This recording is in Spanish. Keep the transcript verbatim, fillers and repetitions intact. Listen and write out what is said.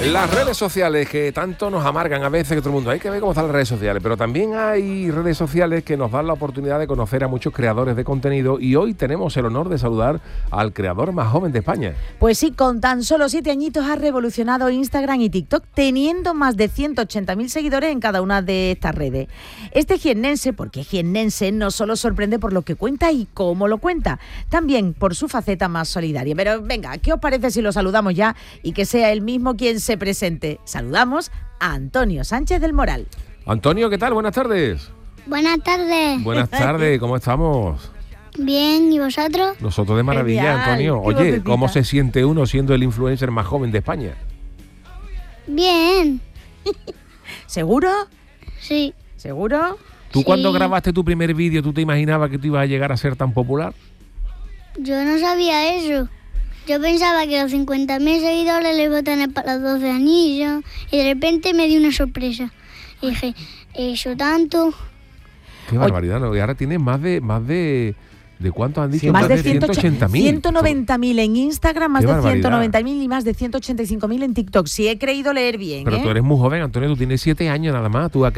Las redes sociales que tanto nos amargan a veces, que todo el mundo, hay que ver cómo están las redes sociales, pero también hay redes sociales que nos dan la oportunidad de conocer a muchos creadores de contenido y hoy tenemos el honor de saludar al creador más joven de España. Pues sí, con tan solo siete añitos ha revolucionado Instagram y TikTok, teniendo más de ciento ochenta mil seguidores en cada una de estas redes. Este jiennense, porque es jiennense, no solo sorprende por lo que cuenta y cómo lo cuenta, también por su faceta más solidaria. Pero venga, ¿qué os parece si lo saludamos ya y que sea él mismo quien se presente? Saludamos a Antonio Sánchez del Moral. Antonio, ¿qué tal? Buenas tardes. Buenas tardes. Buenas tardes, ¿cómo estamos? Bien, ¿y vosotros? Nosotros de maravilla, Genial, Antonio. qué Oye, vocecita. ¿cómo se siente uno siendo el influencer más joven de España? Bien, ¿Seguro? sí. ¿Seguro? ¿Tú Sí. cuando grabaste tu primer vídeo, tú te imaginabas que tú ibas a llegar a ser tan popular? Yo no sabía eso. Yo pensaba que los cincuenta mil seguidores les iba a tener para los doce anillos y de repente me dio una sorpresa. Y dije, ¿eso tanto? Qué barbaridad, ¿no? Y ahora tienes más de... más de ¿De cuántos han dicho? Más de ciento ochenta mil. ciento noventa mil en Instagram, más Qué de barbaridad. ciento noventa mil y más de ciento ochenta y cinco mil en TikTok. Si he creído leer bien, Pero ¿eh? tú eres muy joven, Antonio, tú tienes siete años nada más. ¿Tú a qué